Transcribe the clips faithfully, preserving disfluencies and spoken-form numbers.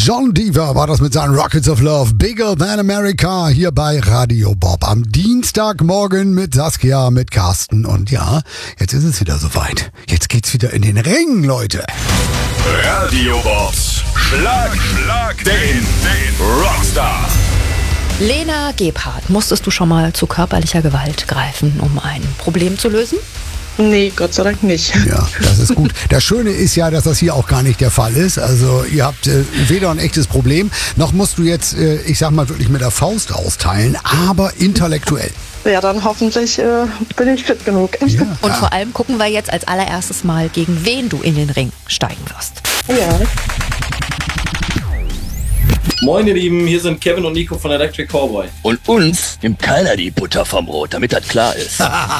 John Deaver war das mit seinen Rockets of Love. Bigger Than America hier bei Radio Bob. Am Dienstagmorgen mit Saskia, mit Carsten. Und ja, jetzt ist es wieder soweit. Jetzt geht's wieder in den Ring, Leute. Radio Bobs Schlag, Schlag den, den Rockstar. Lena Gebhardt, musstest du schon mal zu körperlicher Gewalt greifen, um ein Problem zu lösen? Nee, Gott sei Dank nicht. Ja, das ist gut. Das Schöne ist ja, dass das hier auch gar nicht der Fall ist. Also ihr habt äh, weder ein echtes Problem, noch musst du jetzt, äh, ich sag mal, wirklich mit der Faust austeilen, aber intellektuell. Ja, dann hoffentlich äh, bin ich fit genug. Ja. Und vor allem gucken wir jetzt als allererstes mal, gegen wen du in den Ring steigen wirst. Ja. Moin ihr Lieben, hier sind Kevin und Nico von Electric Cowboy. Und uns nimmt keiner die Butter vom Brot, damit das klar ist.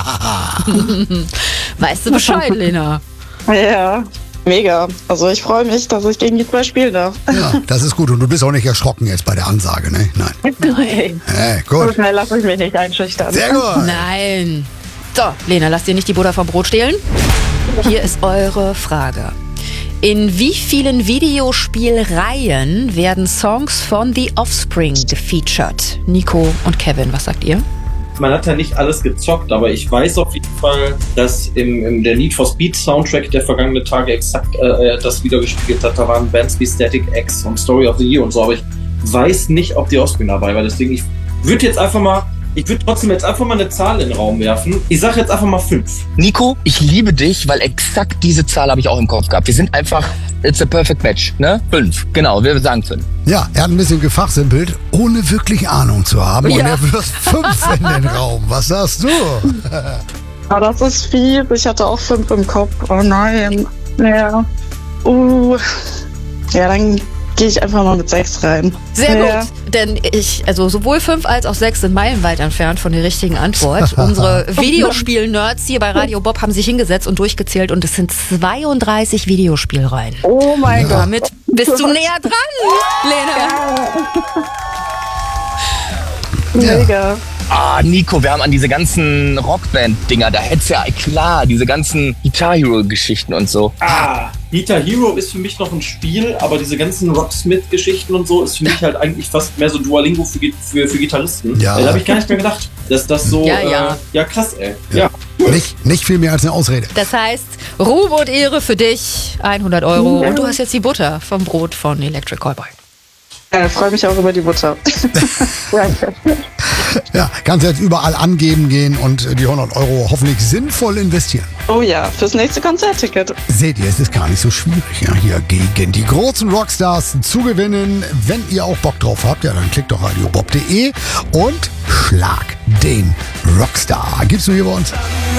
Weißt du Bescheid, Lena? Ja, mega. Also ich freue mich, dass ich gegen die zwei spielen darf. Ja, das ist gut. Und du bist auch nicht erschrocken jetzt bei der Ansage, ne? Nein. Nein. Hey, So gut. schnell lasse ich mich nicht einschüchtern. Sehr gut. Nein. So, Lena, lass dir nicht die Butter vom Brot stehlen. Hier ist eure Frage. In wie vielen Videospielreihen werden Songs von The Offspring gefeatured? Nico und Kevin, was sagt ihr? Man hat ja nicht alles gezockt, aber ich weiß auf jeden Fall, dass im, im der Need for Speed Soundtrack der vergangenen Tage exakt äh, das wieder gespielt hat. Da waren Bands wie Static X und Story of the Year und so, aber ich weiß nicht, ob die Offspring dabei war. Deswegen, ich würde jetzt einfach mal, ich würde trotzdem jetzt einfach mal eine Zahl in den Raum werfen. Ich sage jetzt einfach mal fünf. Nico, ich liebe dich, weil exakt diese Zahl habe ich auch im Kopf gehabt. Wir sind einfach, it's a perfect match, ne? Fünf, genau, wir sagen fünf. Ja, er hat ein bisschen gefachsimpelt, ohne wirklich Ahnung zu haben. Und Ja. er wirft fünf in den Raum. Was sagst du? Aber das ist viel. Ich hatte auch fünf im Kopf. Oh nein. Ja. Uh. Ja, dann gehe ich einfach mal mit sechs rein. Sehr Ja. gut, denn ich, also sowohl fünf als auch sechs sind meilenweit entfernt von der richtigen Antwort. Unsere Videospiel-Nerds hier bei Radio Bob haben sich hingesetzt und durchgezählt und es sind zweiunddreißig Videospielreihen. Oh mein Gott. Damit bist du näher dran, Lena. Mega. Ah, Nico, wir haben an diese ganzen Rockband-Dinger, da hätt's ja, klar, diese ganzen Guitar Hero-Geschichten und so. Ah, Guitar Hero ist für mich noch ein Spiel, aber diese ganzen Rocksmith-Geschichten und so ist für mich halt eigentlich fast mehr so Duolingo für, für, für Gitarristen. Ja. Da habe ich gar nicht mehr gedacht, dass das so, Ja, ja. Äh, ja krass, ey. Ja. Nicht, nicht viel mehr als eine Ausrede. Das heißt, Ruhm und Ehre für dich, hundert Euro. Und du hast jetzt die Butter vom Brot von Electric Cowboy. Ja, ich freue mich auch über die Butter. Danke. Ja, kannst jetzt überall angeben gehen und die hundert Euro hoffentlich sinnvoll investieren. Oh ja, fürs nächste Konzertticket. Seht ihr, es ist gar nicht so schwierig, ja, hier gegen die großen Rockstars zu gewinnen. Wenn ihr auch Bock drauf habt, ja, dann klickt doch radiobob punkt de und schlag den Rockstar. Gibt's nur hier bei uns.